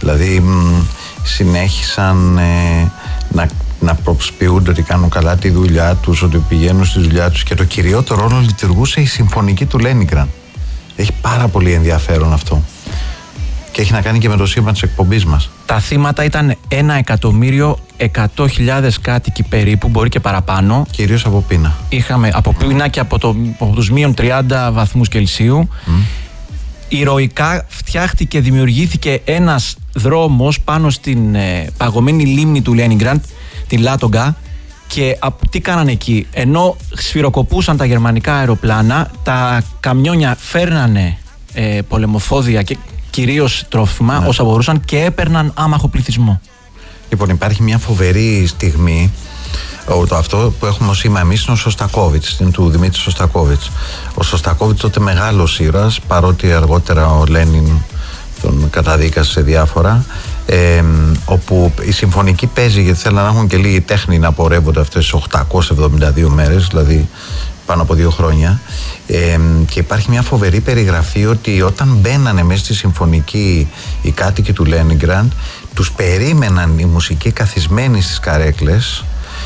Δηλαδή συνέχισαν να προσποιούνται ότι κάνουν καλά τη δουλειά τους, ότι πηγαίνουν στη δουλειά τους, και το κυριότερο ρόλο λειτουργούσε η συμφωνική του Λένιγκραντ. Έχει πάρα πολύ ενδιαφέρον αυτό. Και έχει να κάνει και με το σήμα της εκπομπής μας. Τα θύματα ήταν 1.100.000 κάτοικοι περίπου, μπορεί και παραπάνω. Κυρίως από πείνα. Είχαμε από πείνα και από τους μείον 30 βαθμούς Κελσίου. Ηρωικά φτιάχτηκε, δημιουργήθηκε ένας δρόμος πάνω στην παγωμένη λίμνη του Λένιγκραντ, την Λάτογκα. Και τι κάνανε εκεί? Ενώ σφυροκοπούσαν τα γερμανικά αεροπλάνα, τα καμιόνια φέρνανε πολεμοφόδια και κυρίως τρόφιμα, όσα μπορούσαν, και έπαιρναν άμαχο πληθυσμό. Λοιπόν, υπάρχει μια φοβερή στιγμή. Αυτό που έχουμε ως σήμα εμείς είναι ο Σωστακόβιτς, είναι του Δημήτρη Σωστακόβιτς. Ο Σωστακόβιτς, τότε μεγάλος ήρωας, παρότι αργότερα ο Λένιν τον καταδίκασε σε διάφορα, όπου η συμφωνική παίζει, γιατί θέλουν να έχουν και λίγη τέχνη να πορεύονται αυτές τις 872 μέρες, δηλαδή πάνω από 2 χρόνια, και υπάρχει μια φοβερή περιγραφή ότι όταν μπαίνανε μέσα στη συμφωνική οι κάτοικοι του Λένιγκραντ, τους περίμεναν οι μουσικοί καθισμένοι στις καρέκλες,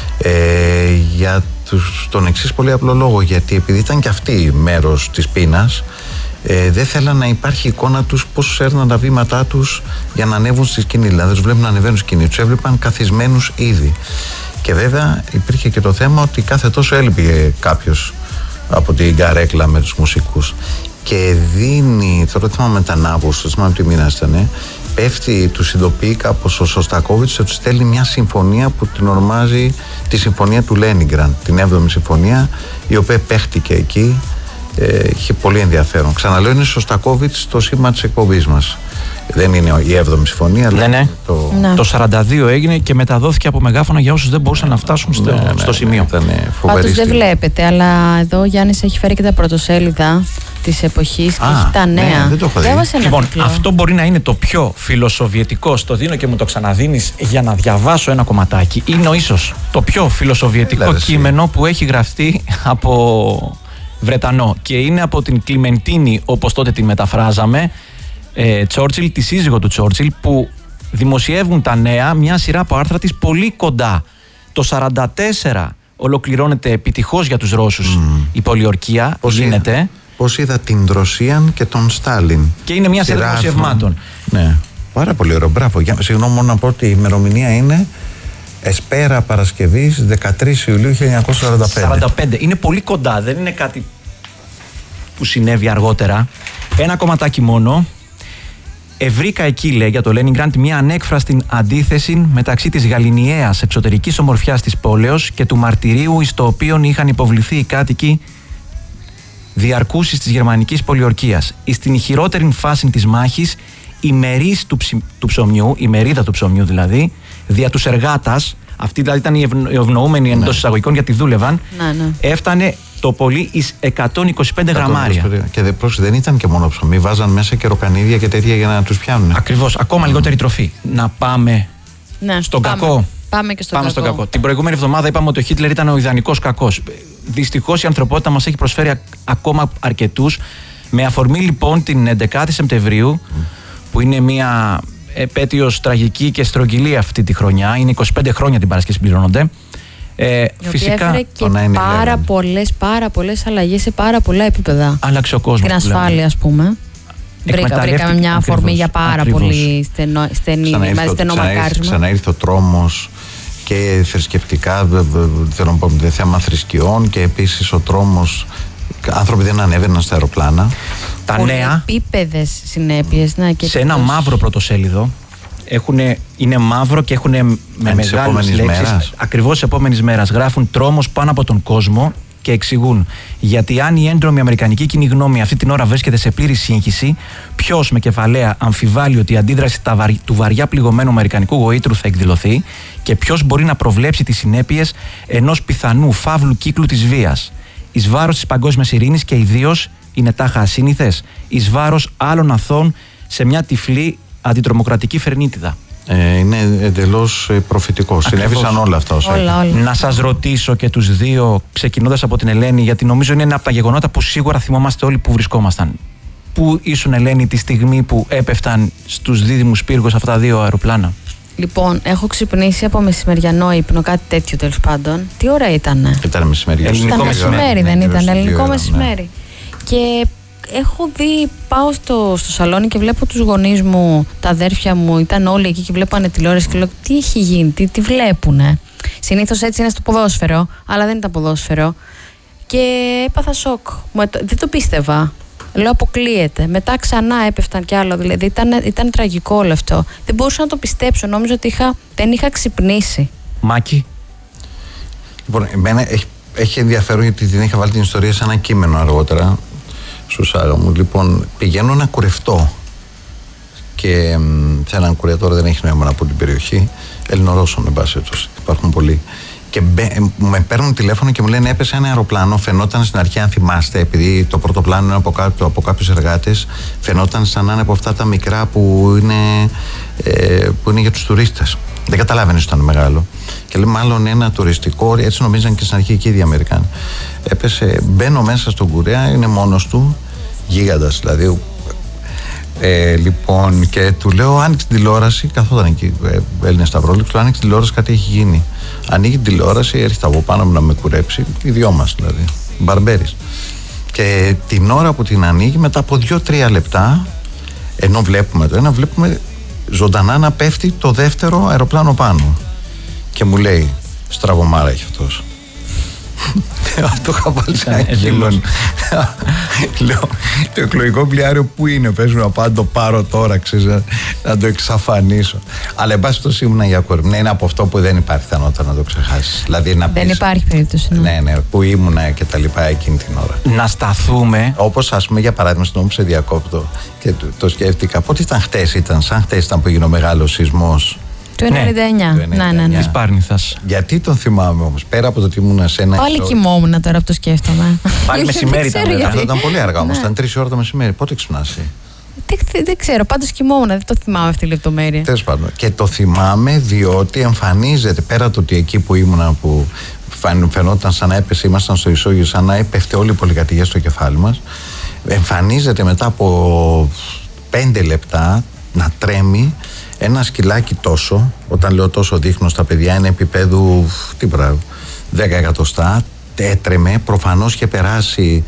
για τον εξής πολύ απλό λόγο, γιατί επειδή ήταν και αυτοί μέρος της πείνας, δεν θέλαν να υπάρχει εικόνα τους πώς έρναν τα βήματά τους για να ανέβουν στη σκηνή. Δηλαδή τους βλέπουν να ανεβαίνουν στη σκηνή, τους έβλεπαν καθισμένους ήδη. Και βέβαια υπήρχε και το θέμα ότι κάθε τόσο έλειπε κάποιος από την καρέκλα με τους μουσικούς. Και δίνει, τώρα θυμάμαι τα Αύγουστο, θυμάμαι τι μήνα ήταν, πέφτει, τους ειδοποιεί κάπως ο Σωστακόβιτς, τους στέλνει μια συμφωνία που την ονομάζει τη Συμφωνία του Λένιγκραντ, την 7η Συμφωνία, η οποία παίχτηκε εκεί. Είχε πολύ ενδιαφέρον. Ξαναλέω, είναι Σωστακόβιτς το σήμα της εκπομπής μας. Δεν είναι η 7η Συμφωνία. Ναι. Το 42 έγινε και μεταδόθηκε από μεγάφωνα για όσους δεν μπορούσαν να φτάσουν στο σημείο. Πάντως δεν βλέπετε, αλλά εδώ ο Γιάννης έχει φέρει και τα πρωτοσέλιδα της εποχής και έχει τα νέα. Δεν το έχω δει. Λοιπόν, αυτό μπορεί να είναι το πιο φιλοσοβιετικό. Στο δίνω και μου το ξαναδίνεις για να διαβάσω ένα κομματάκι. Είναι ίσως το πιο φιλοσοβιετικό κείμενο που έχει γραφτεί από Βρετανό, και είναι από την Κλιμεντίνη, όπως τότε την μεταφράζαμε, Τσόρτσιλ, τη σύζυγο του Τσόρτσιλ, που δημοσιεύουν τα νέα μια σειρά από άρθρα της πολύ κοντά. Το 1944 ολοκληρώνεται επιτυχώς για τους Ρώσους η πολιορκία, γίνεται. Πώς είδα την Ρωσίαν και τον Στάλιν. Και είναι μια σειρά δημοσιευμάτων. Ναι, πάρα πολύ ωραίο, μπράβο. Συγγνώμη, μόνο να πω ότι η ημερομηνία είναι Εσπέρα Παρασκευής 13 Ιουλίου 1945. Είναι πολύ κοντά, δεν είναι κάτι που συνέβη αργότερα. Ένα κομματάκι μόνο. Ευρήκα εκεί, λέει, για το Λένιγκραντ μια ανέκφραστη αντίθεση μεταξύ της γαληνιαίας εξωτερικής ομορφιάς της πόλεως και του μαρτυρίου εις το οποίον είχαν υποβληθεί οι κάτοικοι διαρκούσης της γερμανικής πολιορκίας. Εις την χειρότερη φάση της μάχης, η μερίδα του ψωμιού, η μερίδα του ψωμιού δηλαδή, δια τους εργάτας, αυτοί δηλαδή ήταν οι ευνοούμενοι εντός εισαγωγικών γιατί δούλευαν, έφτανε το πολύ εις 125 γραμμάρια. Και δεν ήταν και μόνο ψωμί, βάζαν μέσα και ροκανίδια και τέτοια για να τους πιάνουν. Ακριβώς, ακόμα λιγότερη τροφή. Να πάμε στον κακό. Πάμε και στον κακό. Την προηγούμενη εβδομάδα είπαμε ότι ο Χίτλερ ήταν ο ιδανικός κακός. Δυστυχώς η ανθρωπότητα μας έχει προσφέρει ακόμα αρκετούς. Με αφορμή λοιπόν την 11η Σεπτεμβρίου, που είναι μια επέτειος τραγική και στρογγυλή αυτή τη χρονιά, είναι 25 χρόνια την Παρασκευή συμπληρώνονται. Φυσικά έφερε και πάρα πολλές αλλαγές σε πάρα πολλά επίπεδα. Άλλαξε ο κόσμος. Την ασφάλεια, ας πούμε. Βρήκαμε μια αφορμή για πάρα πολύ στενό μαρκάρισμα. Ξανά ήρθε ο τρόμος και θρησκευτικά, θέλω να πω, θέμα θρησκειών, και επίσης ο τρόμος. Άνθρωποι δεν ανέβαιναν στα αεροπλάνα. Τα νέα. Επίπεδες συνέπειες. Σε ένα μαύρο πρωτοσέλιδο. Είναι μαύρο και έχουν με μεγάλες λέξεις. Ακριβώς της επόμενης μέρας γράφουν τρόμος πάνω από τον κόσμο και εξηγούν γιατί αν η έντρομη αμερικανική κοινή γνώμη αυτή την ώρα βρίσκεται σε πλήρη σύγχυση, ποιος με κεφαλαία αμφιβάλλει ότι η αντίδραση του βαριά πληγωμένου αμερικανικού γοήτρου θα εκδηλωθεί, και ποιος μπορεί να προβλέψει τις συνέπειες ενός πιθανού φαύλου κύκλου της βίας εις βάρος της παγκόσμιας ειρήνης, και ιδίως είναι τάχα ασύνηθες εις βάρος άλλων αθώων σε μια τυφλή αντιτρομοκρατική φερνίτιδα. Είναι εντελώς προφητικό. Συνέβησαν όλα αυτά όσα όλα. Να σας ρωτήσω και τους δύο, ξεκινώντας από την Ελένη, γιατί νομίζω είναι ένα από τα γεγονότα που σίγουρα θυμόμαστε όλοι που βρισκόμασταν. πού ήσουν, Ελένη, τη στιγμή που έπεφταν στους δίδυμους πύργους αυτά τα δύο αεροπλάνα? Λοιπόν, έχω ξυπνήσει από μεσημεριανό ύπνο, κάτι τέτοιο τέλος πάντων. Τι ώρα ήτανε? Ήταν μεσημέρι. Ελληνικό μεσημέρι, δεν ήταν? Ελληνικό μεσημέρι. Και έχω δει, πάω στο σαλόνι και βλέπω τους γονείς μου, τα αδέρφια μου, ήταν όλοι εκεί και βλέπανε τηλεόραση και λέω τι έχει γίνει, τι βλέπουνε. Συνήθως έτσι είναι στο ποδόσφαιρο, αλλά δεν ήταν ποδόσφαιρο. Και έπαθα σοκ. Δεν το πίστευα. Λέω αποκλείεται. Μετά ξανά έπεφταν κι άλλο. Δηλαδή ήταν τραγικό όλο αυτό. Δεν μπορούσα να το πιστέψω. Νόμιζα ότι δεν είχα ξυπνήσει. Μάκη. Λοιπόν, εμένα έχει ενδιαφέρον γιατί την είχα βάλει την ιστορία σε ένα κείμενο αργότερα. Σου Σάγα μου. Λοιπόν, πηγαίνω να κουρευτώ. Και σε έναν κουρευτό, δεν έχει νόημα από την περιοχή. Ελληνορώσων, εν πάση περιπτώσει. Υπάρχουν πολλοί. Και με παίρνουν τηλέφωνο και μου λένε έπεσε ένα αεροπλάνο. Φαινόταν στην αρχή, αν θυμάστε, επειδή το πρώτο πλάνο είναι από κάποιους εργάτες, φαινόταν σαν να είναι από αυτά τα μικρά που είναι για τους τουρίστες. Δεν καταλάβαινε ότι ήταν μεγάλο. Και λέει μάλλον ένα τουριστικό, έτσι νομίζαν και στην αρχή και οι ίδιοι Αμερικάνοι. Έπεσε, μπαίνω μέσα στον κουρέα, είναι μόνος του, γίγαντας δηλαδή. Λοιπόν, και του λέω άνοιξε την τηλεόραση, καθόταν εκεί Έλληνες Σταυρόληψη, του άνοιξε την τηλεόραση, κάτι έχει γίνει. Ανοίγει την τηλεόραση, έρχεται από πάνω μου να με κουρέψει, οι δυο μας δηλαδή, μπαρμπέρις. Και την ώρα που την ανοίγει, μετά από 2-3 λεπτά, ενώ βλέπουμε το ένα, βλέπουμε ζωντανά να πέφτει το δεύτερο αεροπλάνο πάνω. Και μου λέει, στραβωμάρα έχει αυτός. Αυτό είχα βάλει σε ένα κείμενο. Λέω, το εκλογικό πλοιάριο που είναι? Πες μου να πάω να το πάρω τώρα, ξέρεις, να το εξαφανίσω. Αλλά εν πάση τόσο ήμουνα για κόρη. Ναι, είναι από αυτό που δεν υπάρχει πιθανότητα να το ξεχάσεις. Δηλαδή να πεις, δεν υπάρχει περίπτωση. Ναι, που ήμουνα και τα λοιπά εκείνη την ώρα. Να σταθούμε. Όπως ας πούμε για παράδειγμα, στον νόμο σε διακόπτω και το σκέφτηκα. Πότε ήταν χτες, σαν χτες ήταν που έγινε ο μεγάλος σεισμός. Το 99. Ναι. Της Πάρνηθας. Γιατί τον θυμάμαι όμως, πέρα από το ότι ήμουν σε ένα. Πάλι κοιμόμουν τώρα που το σκέφτομαι. Πάλι μεσημέρι ήταν. Αυτό ήταν πολύ αργά όμως, ήταν 3 ώρα το μεσημέρι. Πότε ξυπνάσαι? Δεν ξέρω, πάντως κοιμόμουν, δεν το θυμάμαι αυτή τη λεπτομέρεια. Τέλος πάντων. Και το θυμάμαι διότι εμφανίζεται πέρα το ότι εκεί που ήμουνα, που φαινόταν σαν να έπεσε, ήμασταν στο ισόγειο, σαν να έπεφτε όλη η πολυκατοικία στο κεφάλι μας. Εμφανίζεται μετά από 5 λεπτά να τρέμει ένα σκυλάκι τόσο. Όταν λέω τόσο, δείχνω στα παιδιά, είναι επίπεδου 10 εκατοστά. Έτρεμε, προφανώς είχαν περάσει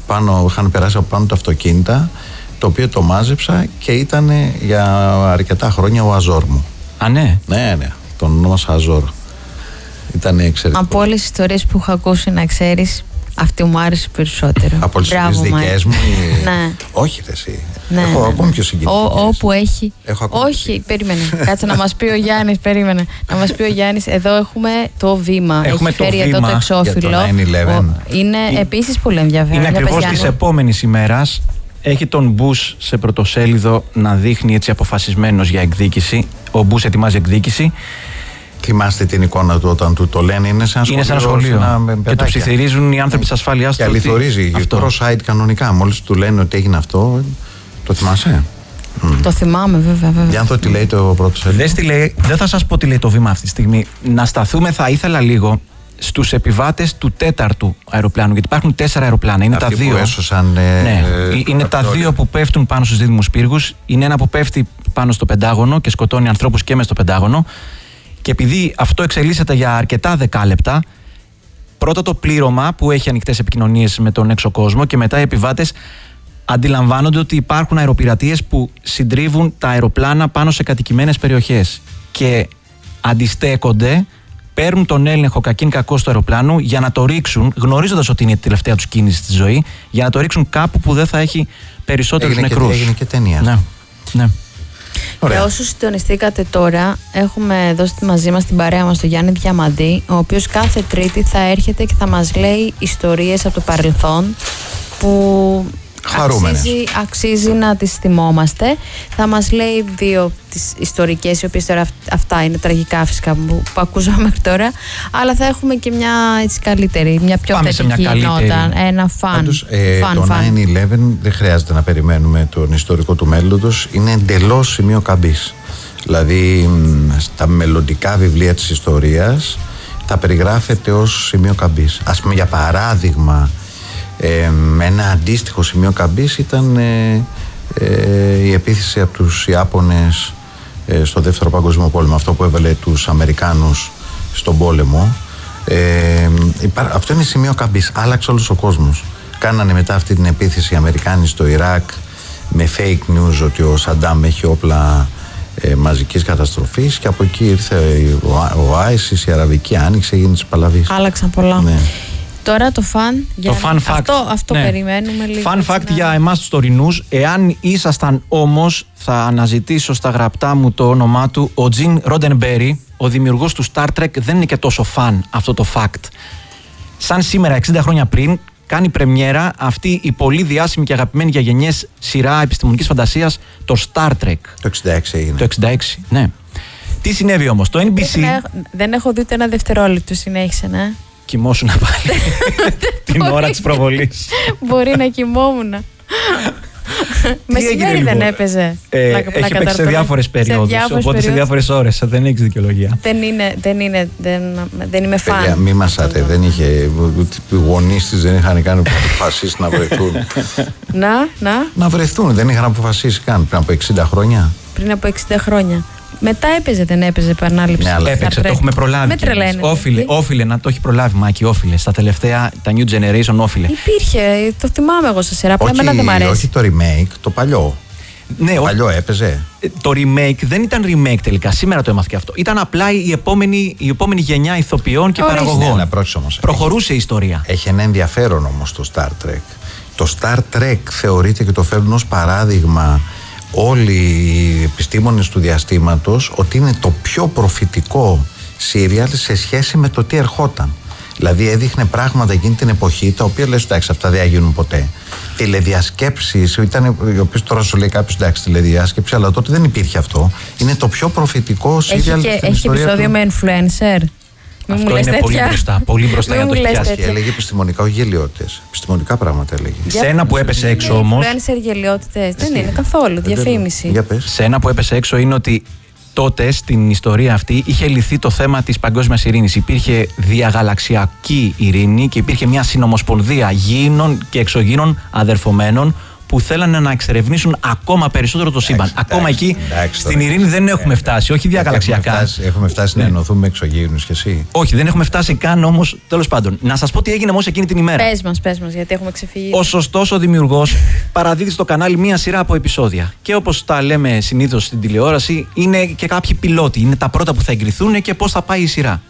από πάνω τα αυτοκίνητα, το οποίο το μάζεψα και ήταν για αρκετά χρόνια ο Αζόρ μου. Α, ναι. Ναι, τον ονόμασα Αζόρ. Ήταν εξαιρετικό. Από όλες τις ιστορίες που έχω ακούσει, να ξέρεις, αυτή μου άρεσε περισσότερο. Από όλες τις δικές μου. Ναι. Όχι, εσύ. Ναι, έχω ακόμη πιο συγκινητικές. Όπου έχει. Όχι, περίμενε. Κάτσε να μας πει ο Γιάννης. Περίμενε. Να μας πει ο Γιάννης, εδώ έχουμε το βήμα. Έχουμε έχει φέρει το εδώ βήμα το εξώφυλλο. Για το 9/11. Είναι επίσης πολύ ενδιαφέρον. Είναι ακριβώς της επόμενης ημέρας. Έχει τον Μπούς σε πρωτοσέλιδο να δείχνει έτσι αποφασισμένος για εκδίκηση. Ο Μπούς ετοιμάζει εκδίκηση. Θυμάστε την εικόνα του όταν του το λένε? Είναι σε ένα σχολείο. Και το ψιθυρίζουν οι άνθρωποι της ασφάλειας του. Και αληθορίζει. Cross-site κανονικά. Μόλις του λένε ότι έγινε αυτό. Το θυμάσαι? Το θυμάμαι, βέβαια. Για αν τι λέει το πρώτο σελίδο. Δεν θα σας πω τι λέει το βήμα αυτή τη στιγμή. Να σταθούμε, θα ήθελα λίγο, στους επιβάτες του 4ου αεροπλάνου. Γιατί υπάρχουν 4 αεροπλάνα. Είναι αυτοί τα 2. Που έσωσαν, ναι. Είναι τα 2 που πέφτουν πάνω στους δίδυμους πύργους. Είναι ένα που πέφτει πάνω στο Πεντάγωνο και σκοτώνει ανθρώπους και μες στο Πεντάγωνο. Και επειδή αυτό εξελίσσεται για αρκετά δεκάλεπτα, πρώτα το πλήρωμα που έχει ανοιχτές επικοινωνίες με τον έξω κόσμο και μετά οι επιβάτες αντιλαμβάνονται ότι υπάρχουν αεροπειρατείες που συντρίβουν τα αεροπλάνα πάνω σε κατοικημένες περιοχές και αντιστέκονται, παίρνουν τον έλεγχο κακήν κακό στο αεροπλάνο για να το ρίξουν, γνωρίζοντας ότι είναι η τελευταία τους κίνηση στη ζωή, για να το ρίξουν κάπου που δεν θα έχει περισσότερους νεκρούς. Έγινε και ταινία. Ναι. Για όσους συντονιστήκατε τώρα, έχουμε εδώ μαζί μας την παρέα μας τον Γιάννη Διαμαντή, ο οποίος κάθε Τρίτη θα έρχεται και θα μας λέει ιστορίες από το παρελθόν που αξίζει να τις θυμόμαστε. Θα μας λέει 2 τις ιστορικές, οι οποίες τώρα αυτά είναι τραγικά φυσικά που ακούσαμε μέχρι τώρα, αλλά θα έχουμε και μια έτσι καλύτερη, μια πιο θετική νότα, ένα φαν. Το 9/11 δεν χρειάζεται να περιμένουμε τον ιστορικό του μέλλοντος, είναι εντελώς σημείο καμπής. Δηλαδή στα μελλοντικά βιβλία της ιστορίας θα περιγράφεται ως σημείο καμπής. Ας πούμε για παράδειγμα, ένα αντίστοιχο σημείο καμπής ήταν η επίθεση από τους Ιάπωνες στο Δεύτερο Παγκόσμιο Πόλεμο, αυτό που έβαλε τους Αμερικάνους στον πόλεμο, αυτό είναι σημείο καμπής. Άλλαξε όλος ο κόσμος. Κάνανε μετά αυτή την επίθεση οι Αμερικάνοι στο Ιράκ με fake news ότι ο Σαντάμ έχει όπλα μαζικής καταστροφής, και από εκεί ήρθε ο Άισις, η Αραβική Άνοιξη, έγινε της Παλαβής. Άλλαξαν πολλά. Ναι. Τώρα το fun fact. Αυτό ναι. Περιμένουμε λίγο. Fun fact για εμάς τους τωρινούς. Εάν ήσασταν όμως, θα αναζητήσω στα γραπτά μου το όνομά του, ο Τζιν Ρόντενμπέρι, ο δημιουργός του Star Trek, δεν είναι και τόσο fun αυτό το fact. Σαν σήμερα, 60 χρόνια πριν, κάνει πρεμιέρα αυτή η πολύ διάσημη και αγαπημένη για γενιές σειρά επιστημονικής φαντασίας, το Star Trek. Το 66 έγινε. Το 66, ναι. Τι συνέβη όμως, το NBC... Δεν έχω δει ούτε ένα δευτερόλεπτο, συνέχισε, ναι. Κοιμόσουν πάλι την ώρα της προβολής. Μπορεί να κοιμόμουν. Μεσημέρι δεν έπαιζε. Έχει παίξει σε διάφορες περιόδους, οπότε σε διάφορες ώρες. Δεν έχεις δικαιολογία. Δεν είμαι φαν. Μη μασάτε, δεν είχε. Οι γονείς της δεν είχαν καν αποφασίσει να βρεθούν. Να βρεθούν, δεν είχαν αποφασίσει καν πριν από 60 χρόνια. Πριν από 60 χρόνια. Μετά έπαιζε, δεν έπαιζε επανάληψη. Ναι, έπαιξε, το έχουμε προλάβει. Όφιλε να το έχει προλάβει, Μάκη, όφιλε. Στα τελευταία, τα New Generation όφιλε. Υπήρχε, το θυμάμαι εγώ σε σειρά. Εμένα δεν μ' αρέσει. Όχι το remake, το παλιό. Ναι, το παλιό έπαιζε. Το remake δεν ήταν remake τελικά. Σήμερα το έμαθα και αυτό. Ήταν απλά η επόμενη γενιά ηθοποιών και παραγωγών. Ναι, προχωρούσε η ιστορία. Έχει ένα ενδιαφέρον όμως το Star Trek. Το Star Trek θεωρείται και το φέρνουν ως παράδειγμα όλοι οι επιστήμονες του διαστήματος ότι είναι το πιο προφητικό σύριαλ σε σχέση με το τι ερχόταν. Δηλαδή έδειχνε πράγματα εκείνη την εποχή τα οποία λες εντάξει, αυτά δεν γίνουν ποτέ. Τηλεδιασκέψεις, οι οποίες τώρα σου λέει κάποιος εντάξει, τηλεδιάσκεψη, αλλά τότε δεν υπήρχε αυτό. Είναι το πιο προφητικό σύριαλ στην ιστορία. Έχει επεισόδιο με influencer. Αυτό είναι πολύ μπροστά για να το έχει πιάσει. Έλεγε επιστημονικά, όχι γελιότητες. Επιστημονικά πράγματα έλεγε. Σε ένα που έπεσε έξω όμως. Influencer γελιότητες. Δεν είναι καθόλου διαφήμιση. Σε ένα που έπεσε έξω είναι ότι τότε στην ιστορία αυτή είχε λυθεί το θέμα της παγκόσμιας ειρήνης. Υπήρχε διαγαλαξιακή ειρήνη και υπήρχε μια συνομοσπονδία γήινων και εξωγήινων αδερφωμένων που θέλανε να εξερευνήσουν ακόμα περισσότερο το σύμπαν. Ακόμα εκεί στην ειρήνη δεν έχουμε φτάσει, όχι διαγαλαξιακά. Έχουμε φτάσει να ενωθούμε με εξωγήινους και εσύ. Όχι, δεν έχουμε φτάσει καν όμως, τέλος πάντων. Να σας πω τι έγινε όμως εκείνη την ημέρα. Πες μας, γιατί έχουμε ξεφύγει. Ο σωστός ο δημιουργός παραδίδει στο κανάλι μία σειρά από επεισόδια. Και όπως τα λέμε συνήθως στην τηλεόραση, είναι και κάποιοι πιλότοι. Είναι τα πρώτα που θα εγκριθούν και πώς θα πάει η σειρά.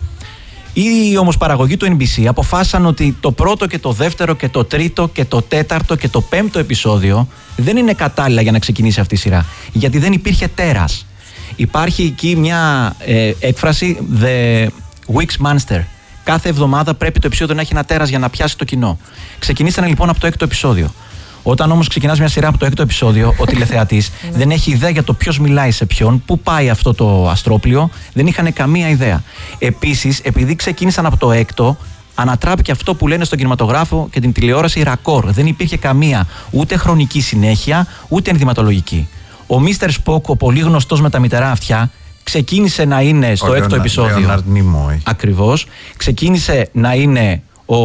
Οι όμως παραγωγοί του NBC αποφάσισαν ότι το πρώτο και το δεύτερο και το τρίτο και το τέταρτο και το πέμπτο επεισόδιο δεν είναι κατάλληλα για να ξεκινήσει αυτή η σειρά. Γιατί δεν υπήρχε τέρας. Υπάρχει εκεί μια έκφραση The Week's Monster. Κάθε εβδομάδα πρέπει το επεισόδιο να έχει ένα τέρας για να πιάσει το κοινό. Ξεκινήσανε λοιπόν από το έκτο επεισόδιο. Όταν όμως ξεκινάς μια σειρά από το έκτο επεισόδιο, ο τηλεθεατής δεν έχει ιδέα για το ποιος μιλάει σε ποιον, πού πάει αυτό το αστρόπλιο, δεν είχαν καμία ιδέα. Επίσης, επειδή ξεκίνησαν από το έκτο, ανατράπηκε αυτό που λένε στον κινηματογράφο και την τηλεόραση ρακόρ. Δεν υπήρχε καμία ούτε χρονική συνέχεια, ούτε ενδυματολογική. Ο Mr. Spock, ο πολύ γνωστός με τα μητερά αυτιά, ξεκίνησε να είναι στο έκτο επεισόδιο. Ακριβώς. Ξεκίνησε να είναι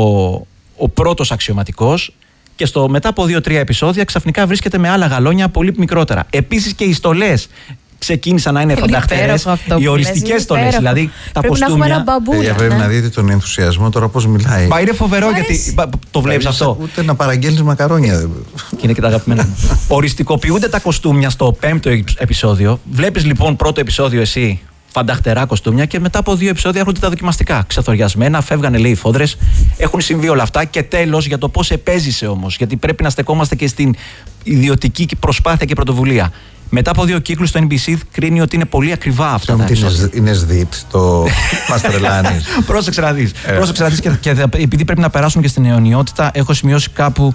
ο πρώτος αξιωματικός. Και μετά από 2-3 επεισόδια ξαφνικά βρίσκεται με άλλα γαλόνια πολύ μικρότερα. Επίσης και οι στολές ξεκίνησαν να είναι φανταχτερές. Οι οριστικές στολές, δηλαδή τα κοστούμια. Πρέπει να δείτε τον ενθουσιασμό τώρα πώς μιλάει. Μα είναι φοβερό γιατί. Το βλέπεις αυτό. Ούτε να παραγγέλνεις μακαρόνια. Και είναι και τα αγαπημένα μου. Οριστικοποιούνται τα κοστούμια στο 5ο επεισόδιο. Βλέπεις λοιπόν πρώτο επεισόδιο εσύ. Φανταχτερά κοστούμια και μετά από 2 επεισόδια έρχονται τα δοκιμαστικά. Ξεθοριασμένα, φεύγανε λέει οι φόδρες. Έχουν συμβεί όλα αυτά και τέλος για το πώς επέζησε όμως. Γιατί πρέπει να στεκόμαστε και στην ιδιωτική προσπάθεια και πρωτοβουλία. Μετά από 2 κύκλους το NBC κρίνει ότι είναι πολύ ακριβά αυτά τα επεισόδια. Είναι ΣΔΙΤ, το μας τρελάνεις. Πρόσεξε να δεις. Και επειδή πρέπει να περάσουν και στην αιωνιότητα, έχω σημειώσει κάπου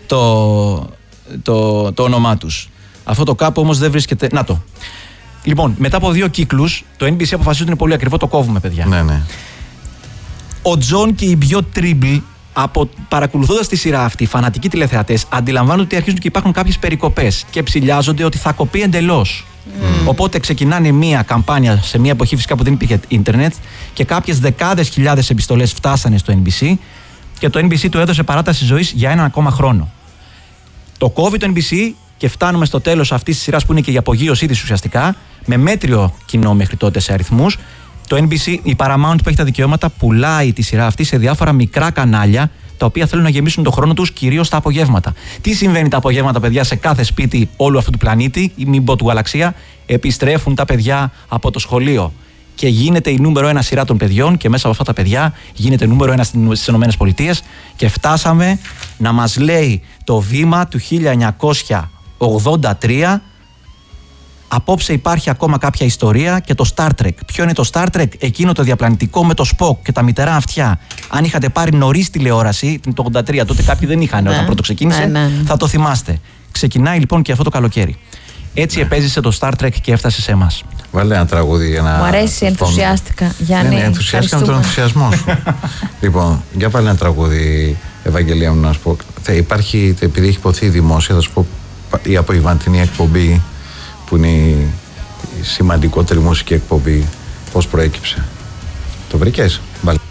το όνομά τους. Αυτό το κάπου όμως δεν βρίσκεται. Να το. Λοιπόν, μετά από 2 κύκλους, το NBC αποφασίζει ότι είναι πολύ ακριβό, το κόβουμε, παιδιά. Ναι. Ο Τζον και οι Μπιό Τρίμπλ, παρακολουθώντας τη σειρά αυτή, οι φανατικοί τηλεθεατές, αντιλαμβάνονται ότι αρχίζουν και υπάρχουν κάποιες περικοπές και ψηλιάζονται ότι θα κοπεί εντελώς. Οπότε ξεκινάνε μία καμπάνια σε μία εποχή φυσικά που δεν υπήρχε ίντερνετ και κάποιες δεκάδες χιλιάδες επιστολές φτάσανε στο NBC και το NBC του έδωσε παράταση ζωής για 1 ακόμα χρόνο. Το κόβει το NBC. και φτάνουμε στο τέλος αυτής της σειράς που είναι και η απογείωσή της ουσιαστικά, με μέτριο κοινό μέχρι τότε σε αριθμούς. Το NBC, η Paramount που έχει τα δικαιώματα, πουλάει τη σειρά αυτή σε διάφορα μικρά κανάλια, τα οποία θέλουν να γεμίσουν τον χρόνο τους κυρίως τα απογεύματα. Τι συμβαίνει τα απογεύματα, παιδιά, σε κάθε σπίτι όλου αυτού του πλανήτη, ή μην πω του γαλαξία? Επιστρέφουν τα παιδιά από το σχολείο. Και γίνεται η νούμερο 1 σειρά των παιδιών, και μέσα από αυτά τα παιδιά γίνεται νούμερο 1 στις ΗΠΑ. Και φτάσαμε να μας λέει το βήμα του 1983. Απόψε υπάρχει ακόμα κάποια ιστορία και το Star Trek. Ποιο είναι το Star Trek? Εκείνο το διαπλανητικό με το Spock και τα μητερά αυτιά. Αν είχατε πάρει νωρίς τηλεόραση, το 83, τότε κάποιοι δεν είχαν όταν πρώτο ξεκίνησε, θα το θυμάστε. Ξεκινάει λοιπόν και αυτό το καλοκαίρι. Έτσι επέζησε το Star Trek και έφτασε σε εμάς. Βάλε ένα τραγούδι για να. Μου αρέσει, ενθουσιάστηκα. Γιάννη, ενθουσιάστηκα με τον ενθουσιασμό σου. Λοιπόν, για βάλε ένα τραγούδι, Ευαγγελία μου, να σου πω. Υπάρχει, επειδή έχει υποθεί δημόσια, θα σου πω η απογευματινή εκπομπή, που είναι η σημαντικότερη μουσική εκπομπή, πώς προέκυψε. Το βρήκες? Βάλε.